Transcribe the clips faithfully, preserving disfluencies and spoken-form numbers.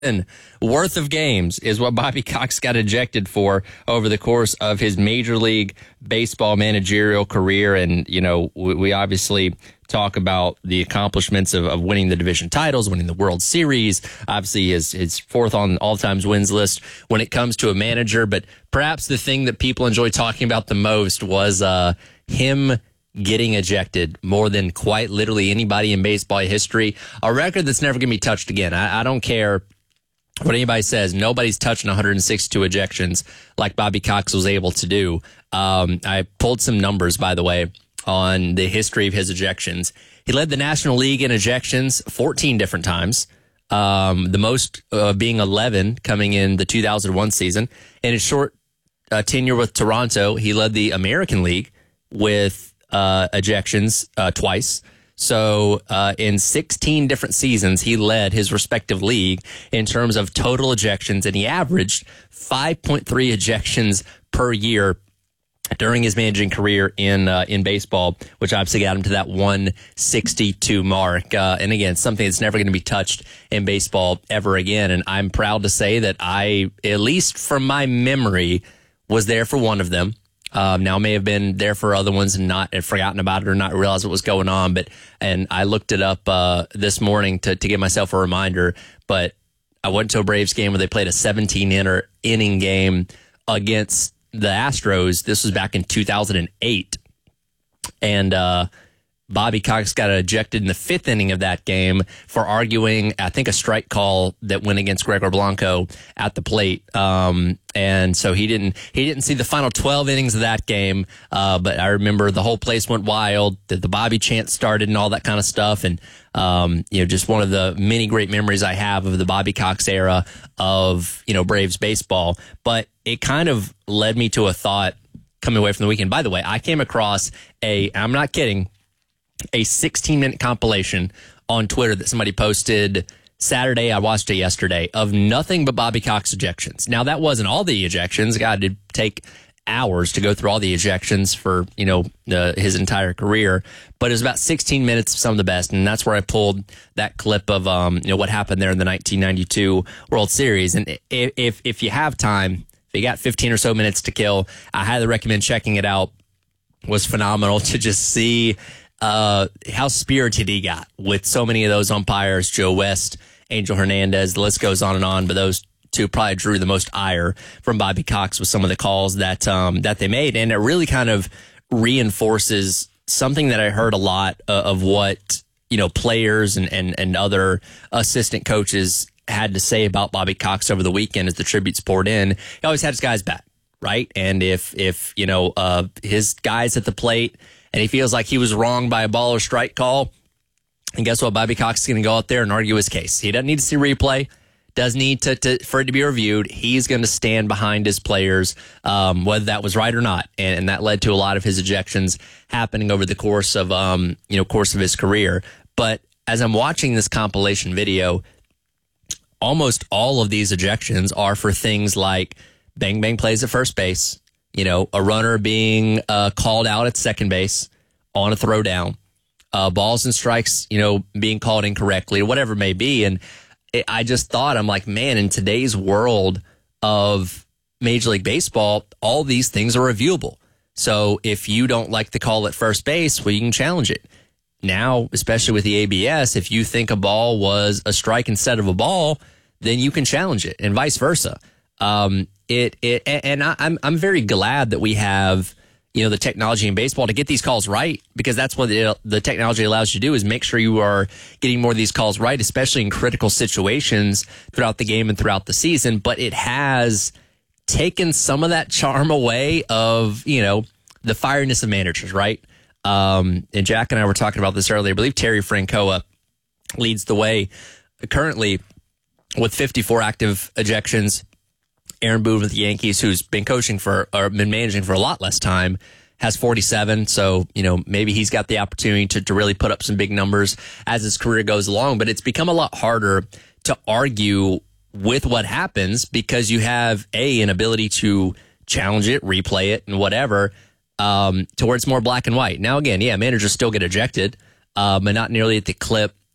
worth of games is what Bobby Cox got ejected for over the course of his Major League Baseball managerial career. And, you know, we, we obviously talk about the accomplishments of, of winning the division titles, winning the World Series, obviously his, his fourth on all-time wins list when it comes to a manager. But perhaps the thing that people enjoy talking about the most was uh, him getting ejected more than quite literally anybody in baseball history. A record that's never going to be touched again. I, I don't care what anybody says. Nobody's touching one hundred sixty-two ejections like Bobby Cox was able to do. Um, I pulled some numbers, by the way, on the history of his ejections. He led the National League in ejections fourteen different times, um, the most uh, being eleven coming in the two thousand one season. In his short uh, tenure with Toronto, he led the American League with uh, ejections uh, twice. So uh, in sixteen different seasons, he led his respective league in terms of total ejections, and he averaged five point three ejections per year during his managing career in uh, in baseball, which obviously got him to that one sixty-two mark. Uh, and again, something that's never going to be touched in baseball ever again. And I'm proud to say that I, at least from my memory, was there for one of them. Um, now, may have been there for other ones and not had forgotten about it or not realized what was going on. But and I looked it up uh, this morning to, to give myself a reminder. But I went to a Braves game where they played a seventeen inning game against the Astros. This was back in two thousand eight. And uh, Bobby Cox got ejected in the fifth inning of that game for arguing, I think, a strike call that went against Gregor Blanco at the plate. Um, and so he didn't he didn't see the final twelve innings of that game. Uh, but I remember the whole place went wild, that the Bobby chant started and all that kind of stuff. And, um, you know, just one of the many great memories I have of the Bobby Cox era of, you know, Braves baseball. But it kind of led me to a thought coming away from the weekend. By the way, I came across a, I'm not kidding, a sixteen minute compilation on Twitter that somebody posted Saturday. I watched it yesterday, of nothing but Bobby Cox ejections. Now, that wasn't all the ejections. God, it'd take hours to go through all the ejections for, you know, uh, his entire career. But it was about sixteen minutes of some of the best. And that's where I pulled that clip of, um, you know, what happened there in the nineteen ninety-two World Series. And if, if, if you have time, if you got fifteen or so minutes to kill, I highly recommend checking it out. It was phenomenal to just see Uh, how spirited he got with so many of those umpires, Joe West, Angel Hernandez, the list goes on and on, but those two probably drew the most ire from Bobby Cox with some of the calls that, um, that they made. And it really kind of reinforces something that I heard a lot uh, of what, you know, players and, and, and other assistant coaches had to say about Bobby Cox over the weekend as the tributes poured in. He always had his guys back, right? And if, if, you know, uh, his guys at the plate, and he feels like he was wrong by a ball or strike call, and guess what? Bobby Cox is going to go out there and argue his case. He doesn't need to see replay, doesn't need to, to for it to be reviewed. He's going to stand behind his players, um, whether that was right or not. And, and that led to a lot of his ejections happening over the course of, um, you know, course of his career. But as I'm watching this compilation video, almost all of these ejections are for things like bang, bang plays at first base, you know, a runner being uh, called out at second base on a throwdown, uh, balls and strikes, you know, being called incorrectly, or whatever it may be. And it, I just thought, I'm like, man, in today's world of Major League Baseball, all these things are reviewable. So if you don't like the call at first base, well, you can challenge it. Now, especially with the A B S, if you think a ball was a strike instead of a ball, then you can challenge it, and vice versa. Um, it, it, and I, I'm, I'm very glad that we have, you know, the technology in baseball to get these calls right, because that's what it, the technology allows you to do, is make sure you are getting more of these calls right, especially in critical situations throughout the game and throughout the season. But it has taken some of that charm away of, you know, the fieriness of managers, right? Um, and Jack and I were talking about this earlier. I believe Terry Francona leads the way currently with fifty-four active ejections. Aaron Boone with the Yankees, who's been coaching for or been managing for a lot less time, has forty-seven. So, you know, maybe he's got the opportunity to, to really put up some big numbers as his career goes along. But it's become a lot harder to argue with what happens, because you have a an ability to challenge it, replay it, and whatever, um, to where it's more black and white. Now, again, yeah, managers still get ejected, uh, but not nearly at the clip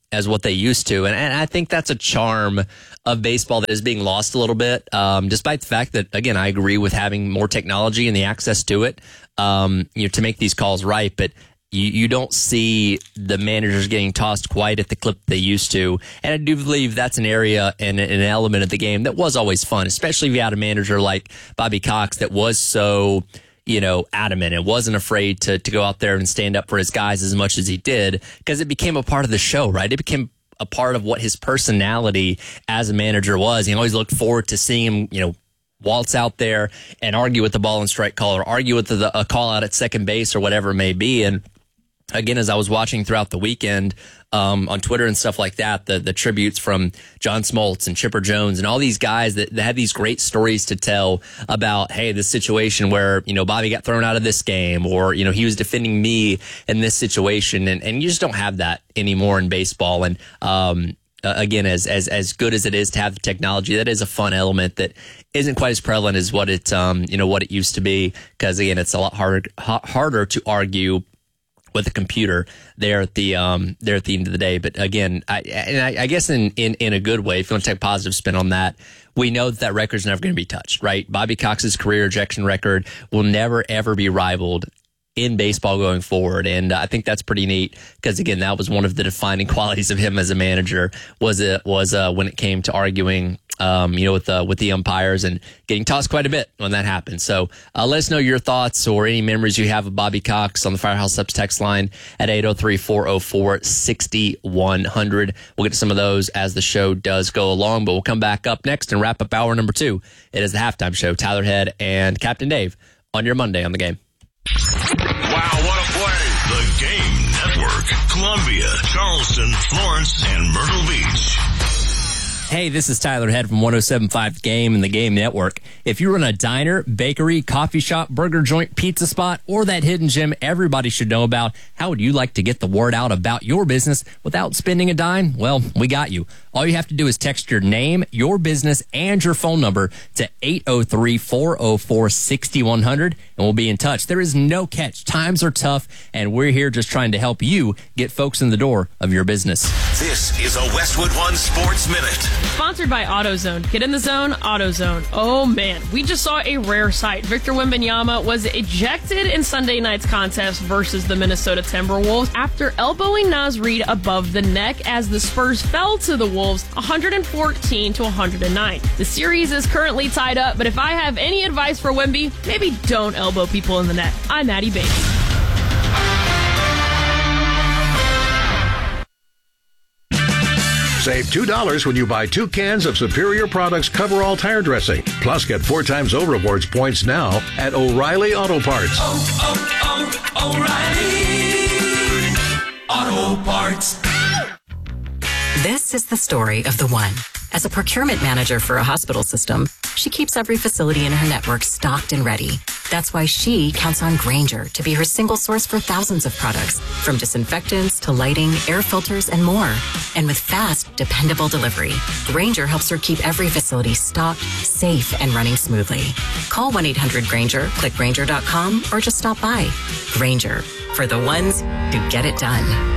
as what they used to. And, and I think that's a charm of baseball that is being lost a little bit, um, despite the fact that, again, I agree with having more technology and the access to it, um, you know, to make these calls right. But you, you don't see the managers getting tossed quite at the clip they used to. And I do believe that's an area and an element of the game that was always fun, especially if you had a manager like Bobby Cox that was so, you know, adamant and wasn't afraid to, to go out there and stand up for his guys as much as he did, because it became a part of the show, right? It became a part of what his personality as a manager was. He always looked forward to seeing him, you know, waltz out there and argue with the ball and strike call, or argue with the, a call out at second base or whatever it may be. And again, as I was watching throughout the weekend um, on Twitter and stuff like that, the the tributes from John Smoltz and Chipper Jones and all these guys that, that had these great stories to tell about, hey, this situation where, you know, Bobby got thrown out of this game, or, you know, he was defending me in this situation. And, and you just don't have that anymore in baseball. And, um, uh, again, as, as, as good as it is to have the technology, that is a fun element that isn't quite as prevalent as what it, um, you know, what it used to be. Cause again, it's a lot harder, harder to argue with a computer there at the um there at the end of the day. But again, I and I, I guess in, in in a good way, if you want to take a positive spin on that, we know that that record's never going to be touched, right? Bobby Cox's career ejection record will never ever be rivaled in baseball going forward. And uh, I think that's pretty neat, because again, that was one of the defining qualities of him as a manager, was it was uh, when it came to arguing um, you know, with uh, with the umpires and getting tossed quite a bit when that happened. So uh, let us know your thoughts or any memories you have of Bobby Cox on the Firehouse Subs text line at eight oh three, four oh four, six one zero zero. We'll get to some of those as the show does go along, but we'll come back up next and wrap up hour number two. It is the halftime show. Tyler Head and Captain Dave on your Monday on the Game. Wow, what a play! The Game Network. Columbia, Charleston, Florence, and Myrtle Beach. Hey, this is Tyler Head from one oh seven point five The Game and the Game Network. If you run a diner, bakery, coffee shop, burger joint, pizza spot, or that hidden gem everybody should know about, how would you like to get the word out about your business without spending a dime? Well, we got you. All you have to do is text your name, your business, and your phone number to eight oh three, four oh four, six one zero zero, and we'll be in touch. There is no catch. Times are tough, and we're here just trying to help you get folks in the door of your business. This is a Westwood One Sports Minute. Sponsored by AutoZone. Get in the zone, AutoZone. Oh, man. We just saw a rare sight. Victor Wembanyama was ejected in Sunday night's contest versus the Minnesota Timberwolves after elbowing Naz Reid above the neck as the Spurs fell to the Wolves one fourteen to one oh nine. The series is currently tied up, but if I have any advice for Wemby, maybe don't elbow people in the neck. I'm Maddie Bates. Save two dollars when you buy two cans of Superior Products Coverall Tire Dressing. Plus, get four times O Rewards points now at O'Reilly Auto Parts. Oh, oh, oh, O'Reilly Auto Parts. This is the story of the one. As a procurement manager for a hospital system, she keeps every facility in her network stocked and ready. That's why she counts on Grainger to be her single source for thousands of products, from disinfectants to lighting, air filters, and more. And with fast, dependable delivery, Grainger helps her keep every facility stocked, safe, and running smoothly. Call one eight hundred Grainger, click Grainger dot com, or just stop by. Grainger, for the ones who get it done.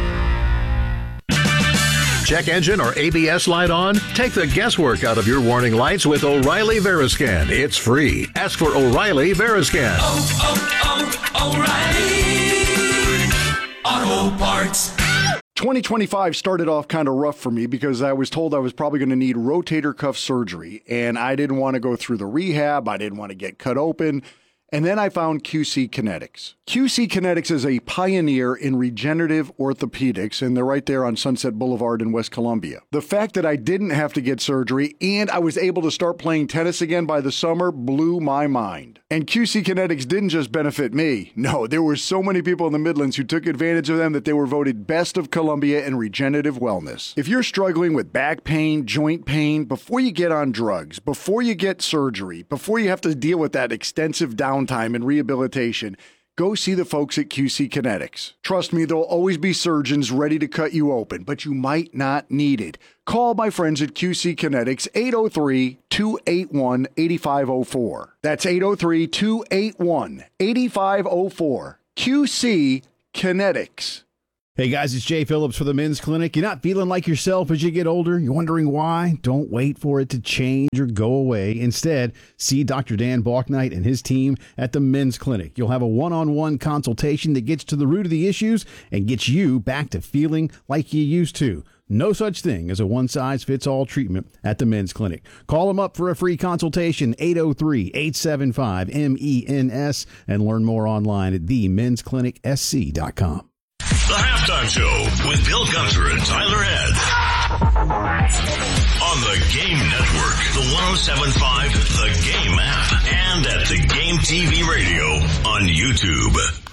Check engine or A B S light on? Take the guesswork out of your warning lights with O'Reilly Veriscan. It's free. Ask for O'Reilly Veriscan. Oh, oh, oh, O'Reilly Auto Parts. twenty twenty-five started off kind of rough for me because I was told I was probably going to need rotator cuff surgery, and I didn't want to go through the rehab. I didn't want to get cut open. And then I found Q C Kinetics. Q C Kinetics is a pioneer in regenerative orthopedics, and they're right there on Sunset Boulevard in West Columbia. The fact that I didn't have to get surgery and I was able to start playing tennis again by the summer blew my mind. And Q C Kinetics didn't just benefit me. No, there were so many people in the Midlands who took advantage of them that they were voted Best of Columbia in regenerative wellness. If you're struggling with back pain, joint pain, before you get on drugs, before you get surgery, before you have to deal with that extensive downtime and rehabilitation, go see the folks at Q C Kinetics. Trust me, there'll always be surgeons ready to cut you open, but you might not need it. Call my friends at Q C Kinetics, eight oh three, two eight one, eight five oh four. That's eight oh three, two eight one, eight five oh four. Q C Kinetics. Hey guys, it's Jay Phillips for the Men's Clinic. You're not feeling like yourself as you get older? You're wondering why? Don't wait for it to change or go away. Instead, see Doctor Dan Balknight and his team at the Men's Clinic. You'll have a one-on-one consultation that gets to the root of the issues and gets you back to feeling like you used to. No such thing as a one-size-fits-all treatment at the Men's Clinic. Call them up for a free consultation, eight oh three, eight seven five, M E N S, and learn more online at the mens clinic s c dot com. The Halftime Show with Bill Gunter and Tyler Head. On the Game Network, the one oh seven point five The Game app, and at The Game T V Radio on YouTube.